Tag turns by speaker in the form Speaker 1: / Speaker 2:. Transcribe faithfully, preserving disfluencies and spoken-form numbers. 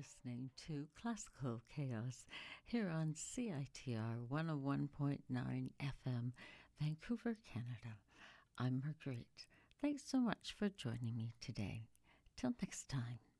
Speaker 1: listening to Classical Chaos here on C I T R one oh one point nine F M, Vancouver, Canada. I'm Marguerite. Thanks so much for joining me today. Till next time.